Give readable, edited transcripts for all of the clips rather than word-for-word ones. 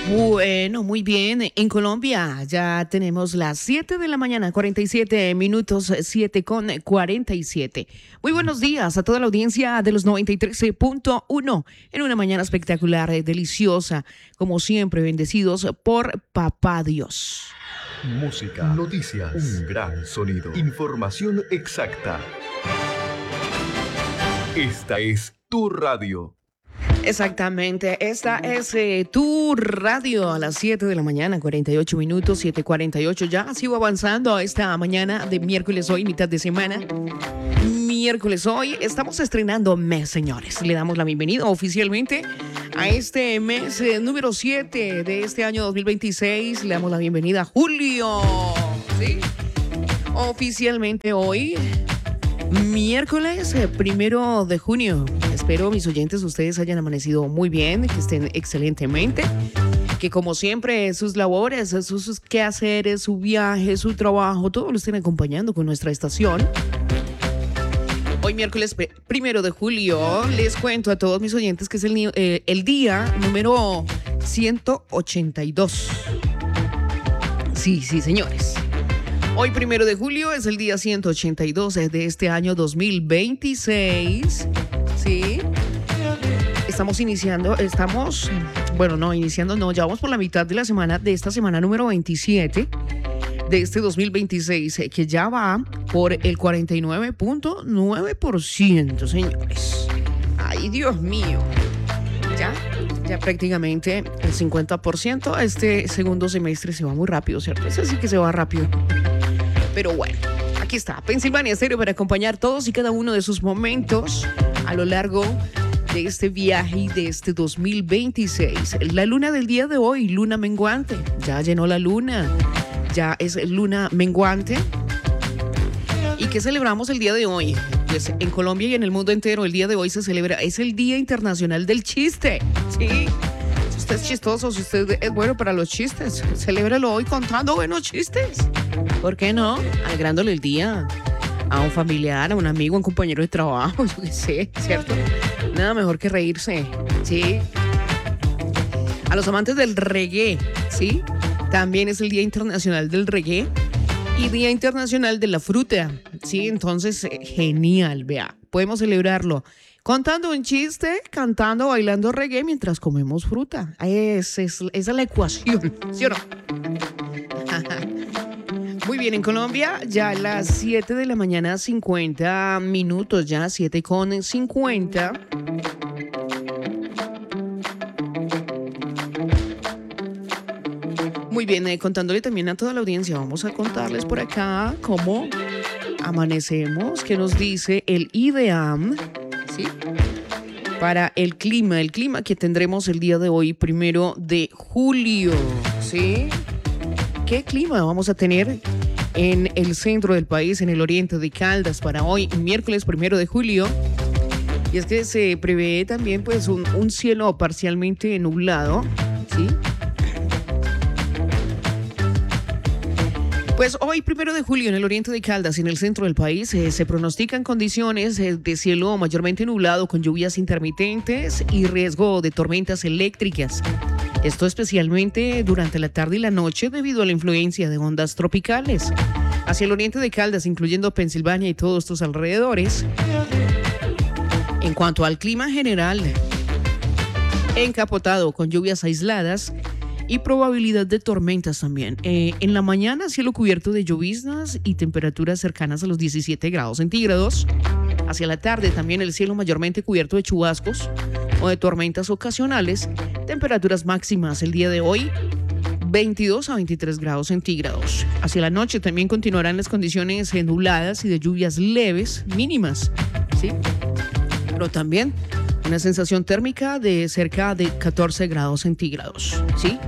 Bueno, muy bien. En Colombia ya tenemos las 7 de la mañana, 47 minutos, 7:47. Muy buenos días a toda la audiencia de los 93.1 en una mañana espectacular, deliciosa, como siempre, bendecidos por Papá Dios. Música, noticias, un gran sonido, información exacta. Esta es tu radio. Exactamente, esta es tu radio a las 7 de la mañana, 48 minutos, 7:48. Ya sigo avanzando esta mañana de miércoles hoy, mitad de semana. Miércoles hoy, estamos estrenando mes, señores. Le damos la bienvenida oficialmente a este mes número 7 de este año 2026. Le damos la bienvenida a julio, ¿sí? Oficialmente hoy, miércoles 1 de junio. Espero, mis oyentes, ustedes hayan amanecido muy bien, que estén excelentemente, que como siempre sus labores, sus quehaceres, su viaje, su trabajo, todo lo estén acompañando con nuestra estación. Hoy miércoles 1 de julio les cuento a todos mis oyentes que es el día número 182. Sí, señores. Hoy 1 de julio es el día 182 de este año 2026. Sí. Ya vamos por la mitad de la semana, de esta semana número 27 de este 2026, que ya va por el 49.9%, señores. Ay, Dios mío. Ya prácticamente el 50%. Este segundo semestre se va muy rápido, ¿cierto? Ese sí que se va rápido. Pero bueno, aquí está Pensilvania Estéreo para acompañar todos y cada uno de sus momentos a lo largo de este viaje y de este 2026. La luna del día de hoy, luna menguante. Ya llenó la luna. Ya es luna menguante. ¿Y qué celebramos el día de hoy? Pues en Colombia y en el mundo entero el día de hoy se celebra, es el Día Internacional del Chiste. Sí. Si usted es chistoso, si usted es bueno para los chistes, celébralo hoy contando buenos chistes. ¿Por qué no? Alegrándole el día a un familiar, a un amigo, a un compañero de trabajo, yo qué sé, ¿cierto? Nada mejor que reírse, ¿sí? A los amantes del reggae, ¿sí? También es el Día Internacional del Reggae y Día Internacional de la Fruta, ¿sí? Entonces, genial, vea, podemos celebrarlo contando un chiste, cantando, bailando reggae mientras comemos fruta. Esa es la ecuación, ¿sí o no? Muy bien, en Colombia ya a las 7 de la mañana, 50 minutos, ya 7:50. Muy bien, contándole también a toda la audiencia, vamos a contarles por acá cómo amanecemos, qué nos dice el IDEAM, ¿sí? Para el clima que tendremos el día de hoy, 1 de julio, ¿sí? ¿Qué clima vamos a tener en el centro del país, en el oriente de Caldas, para hoy, miércoles 1 de julio? Y es que se prevé también pues un cielo parcialmente nublado, ¿sí? Pues hoy, 1 de julio, en el oriente de Caldas y en el centro del país, se pronostican condiciones de cielo mayormente nublado con lluvias intermitentes y riesgo de tormentas eléctricas. Esto especialmente durante la tarde y la noche debido a la influencia de ondas tropicales. Hacia el oriente de Caldas, incluyendo Pensilvania y todos estos alrededores. En cuanto al clima general, encapotado con lluvias aisladas y probabilidad de tormentas también. En la mañana, cielo cubierto de lloviznas y temperaturas cercanas a los 17 grados centígrados. Hacia la tarde, también el cielo mayormente cubierto de chubascos o de tormentas ocasionales. Temperaturas máximas el día de hoy, 22 a 23 grados centígrados. Hacia la noche también continuarán las condiciones nubladas y de lluvias leves, mínimas, ¿sí? Pero también una sensación térmica de cerca de 14 grados centígrados, ¿sí?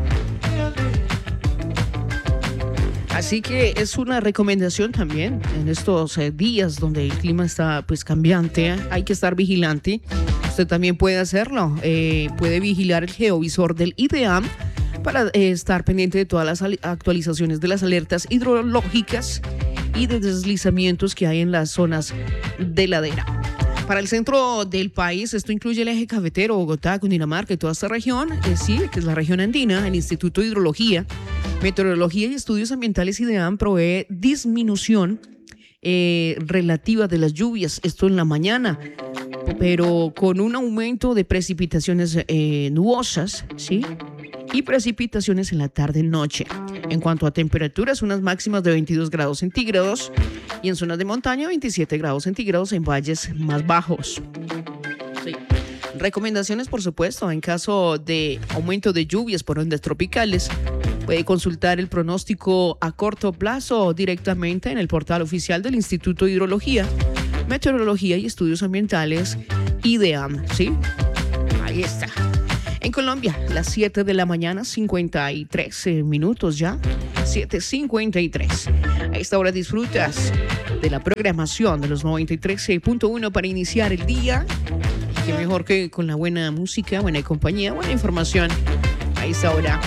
Así que es una recomendación también en estos días donde el clima está pues cambiante. Hay que estar vigilante. Usted también puede hacerlo. Puede vigilar el geovisor del IDEAM para estar pendiente de todas las actualizaciones de las alertas hidrológicas y de deslizamientos que hay en las zonas de ladera. Para el centro del país, esto incluye el eje cafetero, Bogotá, Cundinamarca y toda esta región, sí, que es la región andina. El Instituto de Hidrología, Meteorología y Estudios Ambientales IDEAM provee disminución relativa de las lluvias, esto en la mañana, pero con un aumento de precipitaciones nubosas, ¿sí? Y precipitaciones en la tarde-noche. En cuanto a temperaturas, unas máximas de 22 grados centígrados y en zonas de montaña 27 grados centígrados en valles más bajos. Sí. Recomendaciones, por supuesto, en caso de aumento de lluvias por ondas tropicales, puede consultar el pronóstico a corto plazo directamente en el portal oficial del Instituto de Hidrología, Meteorología y Estudios Ambientales, IDEAM, ¿sí? Ahí está. En Colombia, las 7 de la mañana, 53 minutos ya, 7:53. A esta hora disfrutas de la programación de los 93.1 para iniciar el día. Y qué mejor que con la buena música, buena compañía, buena información a esta hora.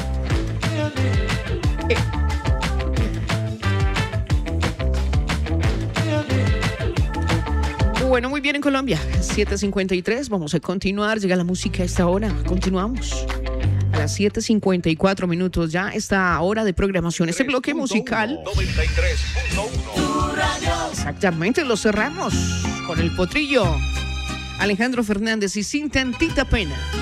Bueno, muy bien en Colombia, 7:53, vamos a continuar, llega la música a esta hora, continuamos. A las 7:54 minutos ya esta hora de programación, este bloque musical. 93.1. Exactamente, lo cerramos con el potrillo Alejandro Fernández y Sin Tantita Pena.